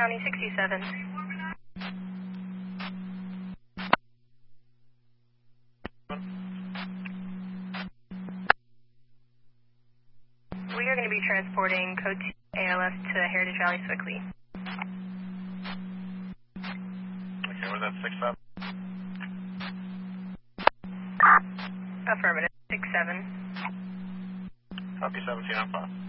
County 67. We are going to be transporting code 2 ALS to Heritage Valley Swickley. Okay, was that 6-7? Affirmative, 6-7. Copy 17 on 5.